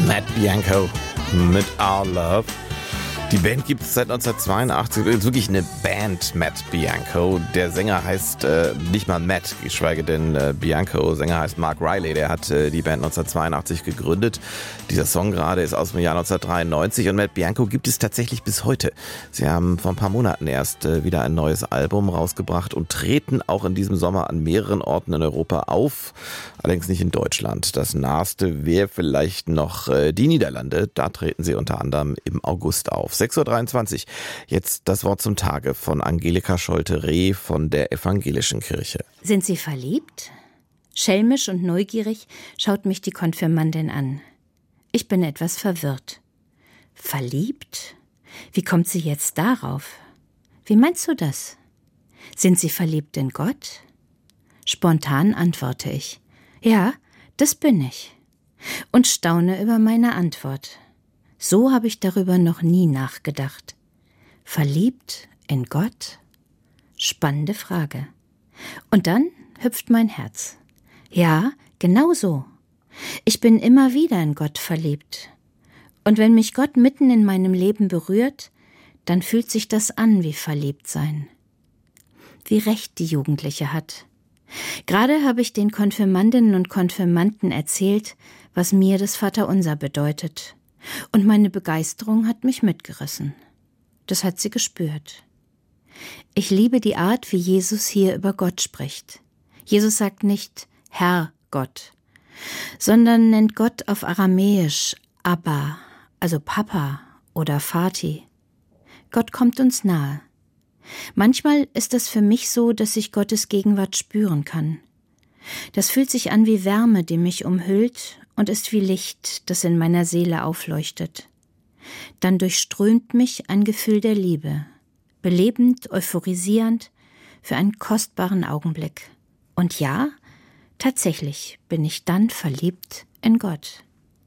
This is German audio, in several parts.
Matt Bianco mit Our Love. Die Band gibt es seit 1982, ist wirklich eine Band, Matt Bianco. Der Sänger heißt nicht mal Matt, geschweige denn Bianco. Sänger heißt Mark Riley, der hat die Band 1982 gegründet. Dieser Song gerade ist aus dem Jahr 1993 und Matt Bianco gibt es tatsächlich bis heute. Sie haben vor ein paar Monaten erst wieder ein neues Album rausgebracht und treten auch in diesem Sommer an mehreren Orten in Europa auf, allerdings nicht in Deutschland. Das Naheste wäre vielleicht noch die Niederlande, da treten sie unter anderem im August auf. 6.23 Uhr. Jetzt das Wort zum Tage von Angelika Scholte-Reh von der Evangelischen Kirche. Sind Sie verliebt? Schelmisch und neugierig schaut mich die Konfirmandin an. Ich bin etwas verwirrt. Verliebt? Wie kommt sie jetzt darauf? Wie meinst du das? Sind Sie verliebt in Gott? Spontan antworte ich. Ja, das bin ich. Und staune über meine Antwort. So habe ich darüber noch nie nachgedacht. Verliebt in Gott? Spannende Frage. Und dann hüpft mein Herz. Ja, genau so. Ich bin immer wieder in Gott verliebt. Und wenn mich Gott mitten in meinem Leben berührt, dann fühlt sich das an wie Verliebtsein. Wie recht die Jugendliche hat. Gerade habe ich den Konfirmandinnen und Konfirmanden erzählt, was mir das Vaterunser bedeutet. Und meine Begeisterung hat mich mitgerissen. Das hat sie gespürt. Ich liebe die Art, wie Jesus hier über Gott spricht. Jesus sagt nicht Herr Gott, sondern nennt Gott auf Aramäisch Abba, also Papa oder Vati. Gott kommt uns nahe. Manchmal ist es für mich so, dass ich Gottes Gegenwart spüren kann. Das fühlt sich an wie Wärme, die mich umhüllt, und ist wie Licht, das in meiner Seele aufleuchtet. Dann durchströmt mich ein Gefühl der Liebe, belebend, euphorisierend, für einen kostbaren Augenblick. Und ja, tatsächlich bin ich dann verliebt in Gott.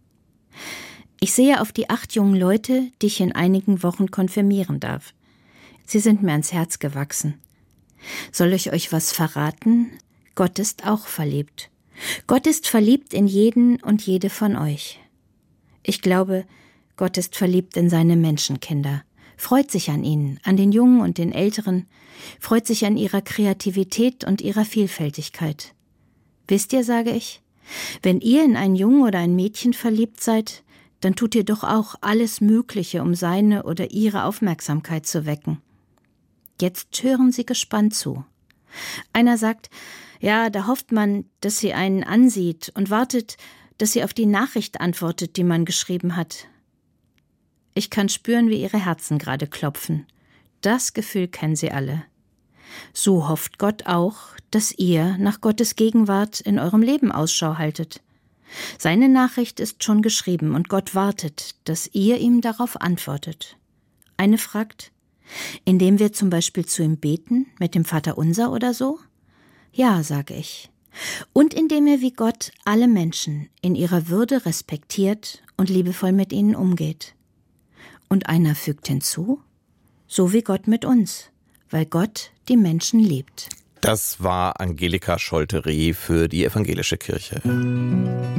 Ich sehe auf die 8 jungen Leute, die ich in einigen Wochen konfirmieren darf. Sie sind mir ans Herz gewachsen. Soll ich euch was verraten? Gott ist auch verliebt. Gott ist verliebt in jeden und jede von euch. Ich glaube, Gott ist verliebt in seine Menschenkinder, freut sich an ihnen, an den Jungen und den Älteren, freut sich an ihrer Kreativität und ihrer Vielfältigkeit. Wisst ihr, sage ich, wenn ihr in einen Jungen oder ein Mädchen verliebt seid, dann tut ihr doch auch alles Mögliche, um seine oder ihre Aufmerksamkeit zu wecken. Jetzt hören Sie gespannt zu. Einer sagt, ja, da hofft man, dass sie einen ansieht und wartet, dass sie auf die Nachricht antwortet, die man geschrieben hat. Ich kann spüren, wie ihre Herzen gerade klopfen. Das Gefühl kennen sie alle. So hofft Gott auch, dass ihr nach Gottes Gegenwart in eurem Leben Ausschau haltet. Seine Nachricht ist schon geschrieben und Gott wartet, dass ihr ihm darauf antwortet. Eine fragt, indem wir zum Beispiel zu ihm beten, mit dem Vaterunser oder so? Ja, sage ich. Und indem er wie Gott alle Menschen in ihrer Würde respektiert und liebevoll mit ihnen umgeht. Und einer fügt hinzu, so wie Gott mit uns, weil Gott die Menschen liebt. Das war Angelika Scholte-Reh für die Evangelische Kirche.